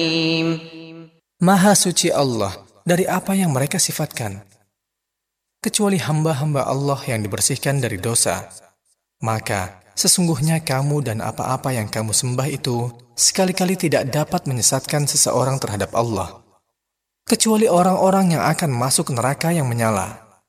Maha suci Allah dari apa yang mereka sifatkan, kecuali hamba-hamba Allah yang dibersihkan dari dosa. Maka sesungguhnya kamu dan apa-apa yang kamu sembah itu sekali-kali tidak dapat menyesatkan seseorang terhadap Allah, kecuali orang-orang yang akan masuk neraka yang menyala.